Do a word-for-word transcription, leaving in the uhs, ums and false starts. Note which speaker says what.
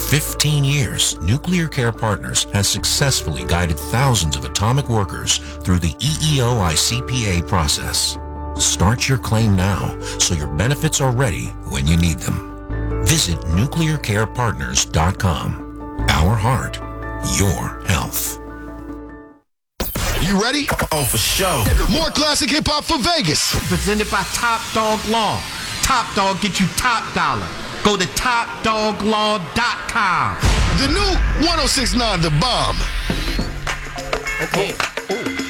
Speaker 1: fifteen years, Nuclear Care Partners has successfully guided thousands of atomic workers through the E E O I C P A process. Start your claim now so your benefits are ready when you need them. Visit nuclear care partners dot com. Our heart, your health.
Speaker 2: You ready?
Speaker 3: Oh, for sure.
Speaker 2: More classic hip-hop for Vegas.
Speaker 4: Presented by Top Dog Law. Top Dog get you top dollar. Go to top dog law dot com.
Speaker 2: The new one oh six point nine The Bomb.
Speaker 4: Okay. Ooh.